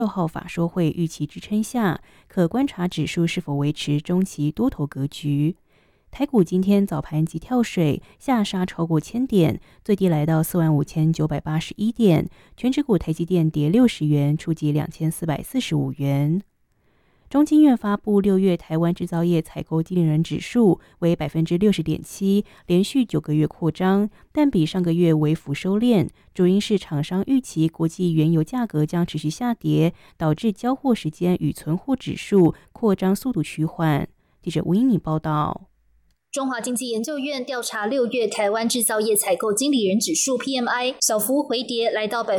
6号法说会预期支撑下，可观察指数是否维持中期多头格局。台股今天早盘急跳水，下杀超过1000点，最低来到45981点，全指股台积电跌60元，触及2445元。中经院发布6月台湾制造业采购经理人指数为 60.7%， 连续9个月扩张，但比上个月微幅收敛，主因是厂商预期国际原油价格将持续下跌，导致交货时间与存货指数扩张速度趋缓。记者吴英敏报道。 中华经济研究院调查6月台湾制造业采购经理人指数 PMI 小幅回跌，来到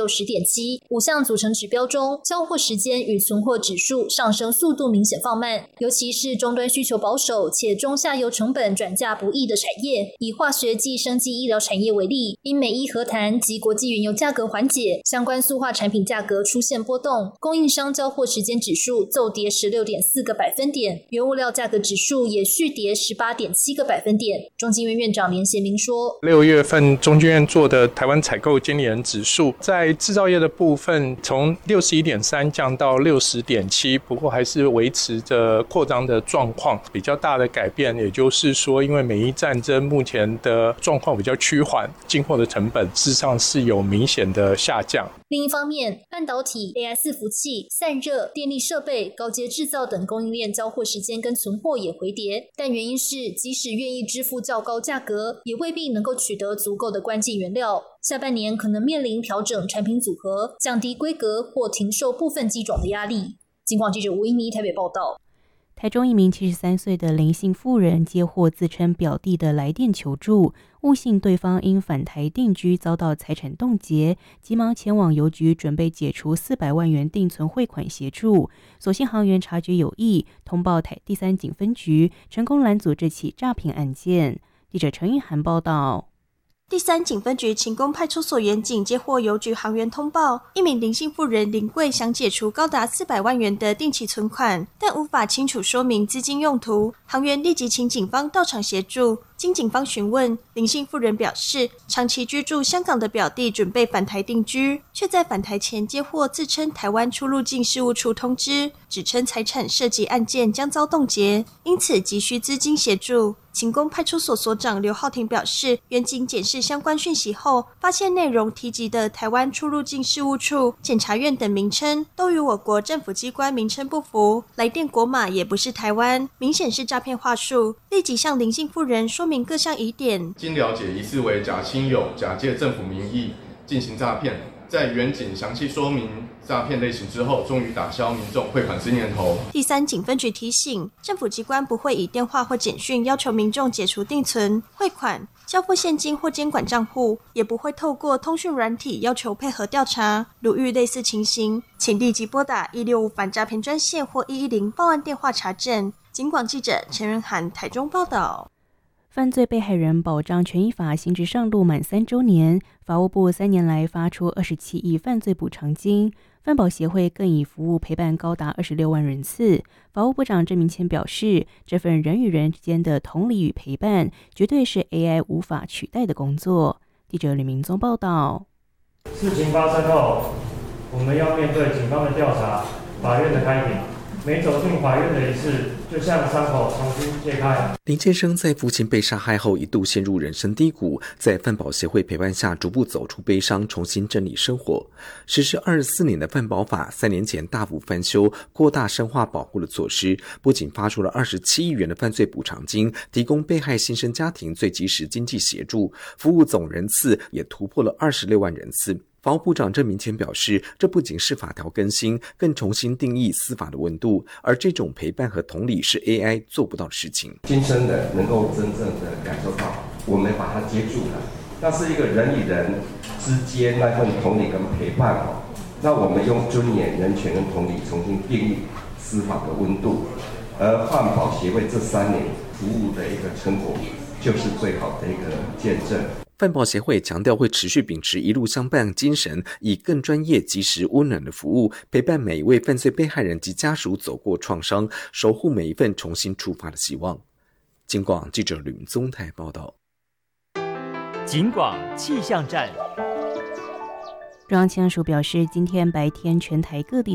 60.7%。5项组成指标中，交货时间与存货指数上升速度明显放慢，尤其是终端需求保守且中下游成本转嫁不易的产业，以化学暨生技医疗产业为例，因美伊和谈及国际原油价格缓解，相关塑化产品价格出现波动，供应商交货时间指数骤跌 16.4 个百分点，原物料价格指数也续跌18.7个百分点。中经院院长连贤明说 ，6月份中经院做的台湾采购经理人指数，在制造业的部分从 61.3 降到 60.7， 不过还是维持着扩张的状况。比较大的改变，也就是说，因为美伊战争目前的状况比较趋缓，进货的成本事实上是有明显的下降。 另一方面，半导体、AI 伺服器、散热、电力设备、高阶制造等供应链交货时间跟存货也回跌，但原因是即使愿意支付较高价格，也未必能够取得足够的关键原料。下半年可能面临调整产品组合、降低规格或停售部分机种的压力。金广记者吴一妮台北报道。 台中一名73岁的林姓妇人接获自称表弟的来电求助，误信对方因返台定居遭到财产冻结，急忙前往邮局准备解除400万元定存汇款协助，所幸行员察觉有异，通报台第3警分局，成功拦阻这起诈骗案件。记者陈玉涵报道。 第3警分局勤工派出所员警接获邮局行员通报，一名林姓妇人林贵想解除高达400万元的定期存款，但无法清楚说明资金用途，行员立即请警方到场协助。经警方询问，林姓妇人表示，长期居住香港的表弟准备返台定居，却在返台前接获自称台湾出入境事务处通知，指称财产涉及案件将遭冻结，因此急需资金协助。勤工派出所所长刘浩庭表示，员警检视相关讯息后，发现内容提及的台湾出入境事务处、检察院等名称都与我国政府机关名称不符，来电国码也不是台湾，明显是诈骗话术，立即向林姓妇人说明各项疑点。 经了解，疑似为假亲友假借政府名义进行诈骗，在员警详细说明诈骗类型之后，终于打消民众汇款之念头。 第3警分局提醒，政府机关不会以电话或简讯要求民众解除定存、汇款、交付现金或监管账户，也不会透过通讯软体要求配合调查。如遇类似情形，请立即拨打165反诈骗专线或110报案电话查证。警广记者陈仁涵台中报道。 犯罪被害人保障权益法新制上路满3周年，法务部3年来发出27亿犯罪补偿金，犯保协会更以服务陪伴高达26万人次。法务部长郑明谦表示，这份人与人之间的同理与陪伴，绝对是 AI 无法取代的工作。记者李明宗报道。 事情发生后，我们要面对警方的调查、法院的开庭，每走进法院的一次，就像伤口重新揭开。 林先生在父亲被杀害后一度陷入人生低谷，在犯保协会陪伴下逐步走出悲伤，重新整理生活。实施24年的犯保法3年前大幅翻修，扩大深化保护的措施，不仅发出了27亿元的犯罪补偿金，提供被害新生家庭最及时经济协助，服务总人次也突破了26万人次。法务部长郑明谦表示，这不仅是法条更新，更重新定义司法的温度，而这种陪伴和同理是 AI 做不到的事情。 亲身的能够真正的感受到，我们把它接住了，那是一个人与人之间那份同理跟陪伴哦。那我们用尊严、人权跟同理重新定义司法的温度，而犯保协会这3年服务的一个成果，就是最好的一个见证。 犯保协会强调会持续秉持一路相伴精神，以更专业、及时、温暖的服务，陪伴每一位犯罪被害人及家属走过创伤，守护每一份重新出发的希望。警广记者吕明宗台报道。 警广气象站。 中央气象署表示，今天白天全台各地